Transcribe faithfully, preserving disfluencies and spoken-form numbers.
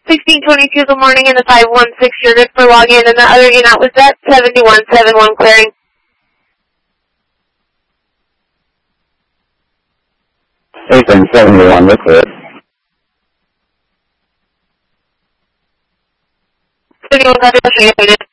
sixteen twenty-two, good morning, in the five one six, you're good for login, and the other unit was at seventy-one seventy-one clearing. Ethan, seventy-one, we're clear. seventy-one, copy, unit.